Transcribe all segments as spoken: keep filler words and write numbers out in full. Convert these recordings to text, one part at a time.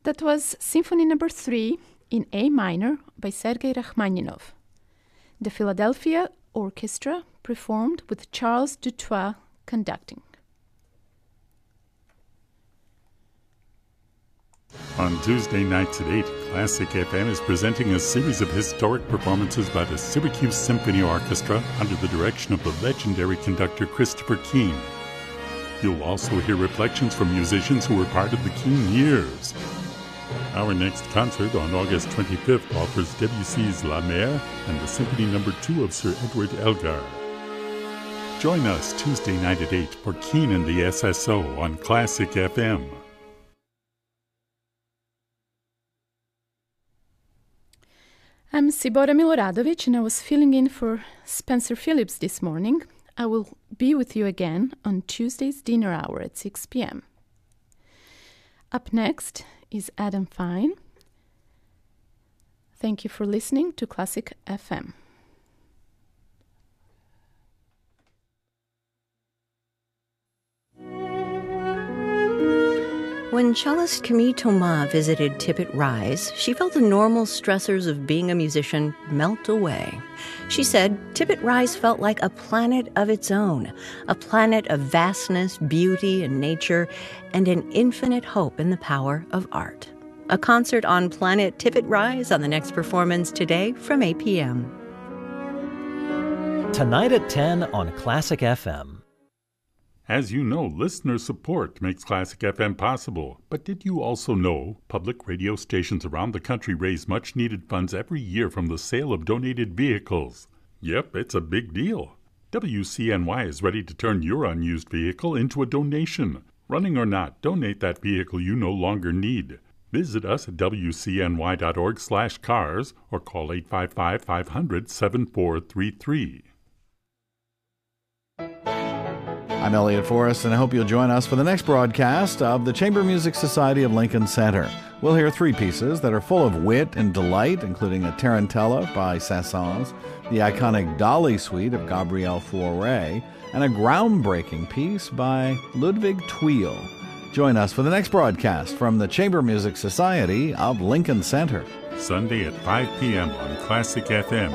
That was Symphony Number three in A minor by Sergei Rachmaninoff. The Philadelphia Orchestra performed with Charles Dutoit conducting. On Tuesday nights at eight, Classic F M is presenting a series of historic performances by the Syracuse Symphony Orchestra under the direction of the legendary conductor Christopher Keane. You'll also hear reflections from musicians who were part of the Keane years. Our next concert on August twenty-fifth offers Debussy's La Mer and the Symphony Number two of Sir Edward Elgar. Join us Tuesday night at eight for Keane and the S S O on Classic F M. I'm Sibora Miloradovic, and I was filling in for Spencer Phillips this morning. I will be with you again on Tuesday's dinner hour at six p.m. Up next is Adam Fine. Thank you for listening to Classic F M. When cellist Camille Thomas visited Tippett Rise, she felt the normal stressors of being a musician melt away. She said Tippett Rise felt like a planet of its own, a planet of vastness, beauty, and nature, and an infinite hope in the power of art. A concert on Planet Tippett Rise on the next performance today from eight p.m. Tonight at ten on Classic F M. As you know, listener support makes Classic F M possible. But did you also know public radio stations around the country raise much-needed funds every year from the sale of donated vehicles? Yep, it's a big deal. W C N Y is ready to turn your unused vehicle into a donation. Running or not, donate that vehicle you no longer need. Visit us at w c n y dot org slash cars or call eight five five, five hundred, seven four three three. I'm Elliot Forrest, and I hope you'll join us for the next broadcast of the Chamber Music Society of Lincoln Center. We'll hear three pieces that are full of wit and delight, including a Tarantella by Saint-Saëns, the iconic Dolly Suite of Gabriel Fauré, and a groundbreaking piece by Ludwig Thuil. Join us for the next broadcast from the Chamber Music Society of Lincoln Center. Sunday at five p.m. on Classic F M.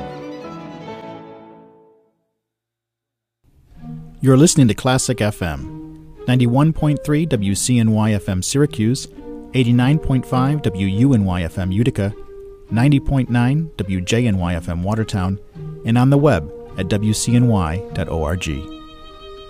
You're listening to Classic F M, ninety-one point three W C N Y F M Syracuse, eighty-nine point five W U N Y F M Utica, ninety point nine W J N Y F M Watertown, and on the web at w c n y dot org.